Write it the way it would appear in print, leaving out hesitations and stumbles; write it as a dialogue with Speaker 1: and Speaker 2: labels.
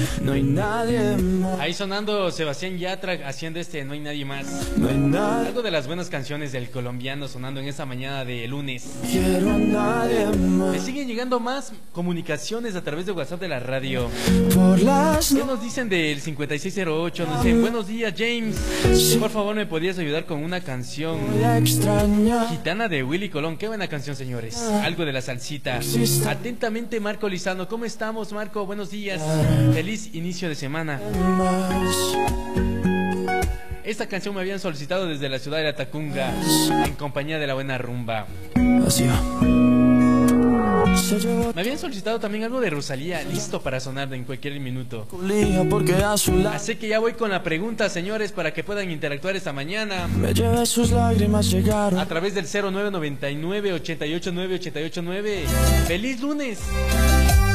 Speaker 1: no hay nadie más.
Speaker 2: Ahí sonando Sebastián Yatra haciendo No hay nadie más.
Speaker 1: No hay nadie.
Speaker 2: Algo de las buenas canciones del colombiano sonando en esta mañana de lunes.
Speaker 1: Quiero a nadie más.
Speaker 2: Me siguen llegando más comunicaciones a través de WhatsApp de la radio.
Speaker 1: Por las
Speaker 2: ¿Qué nos dicen del 5608? Nos dicen, buenos días James, por favor me podrías ayudar con una canción
Speaker 1: extraña.
Speaker 2: Gitana de Willy Colón. Qué buena canción, señores. Algo de la salsita. Atentamente Marco Lizano. ¿Cómo estamos, Marco? Buenos días. Feliz inicio de semana. Esta canción me habían solicitado desde la ciudad de La Tacunga, en compañía de La Buena Rumba. Me habían solicitado también algo de Rosalía, listo para sonar en cualquier minuto. Así que ya voy con la pregunta, señores, para que puedan interactuar esta mañana. A través del 0999 889 889. ¡Feliz lunes!